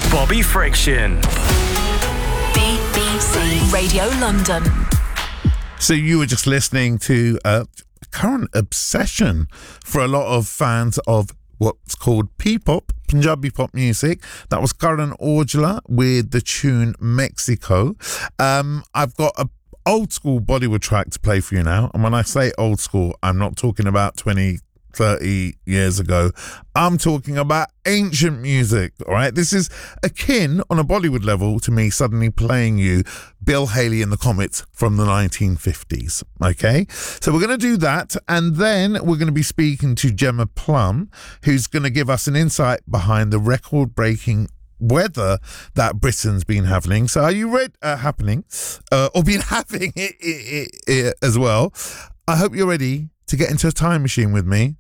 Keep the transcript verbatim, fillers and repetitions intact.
Bobby Friction. B B C Radio London. So you were just listening to a current obsession for a lot of fans of what's called P-pop, Punjabi pop music. That was Karan Aujla with the tune Mexico. Um, I've got a old school Bollywood track to play for you now. And when I say old school, I'm not talking about twenty, thirty years ago. I'm talking about ancient music, all right? This is akin on a Bollywood level to me suddenly playing you Bill Haley and the Comets from the nineteen fifties, okay? So we're going to do that, and then we're going to be speaking to Gemma Plum, who's going to give us an insight behind the record-breaking weather that Britain's been having. So are you ready? Uh, happening, uh, or been having it, it, it, it as well. I hope you're ready to get into a time machine with me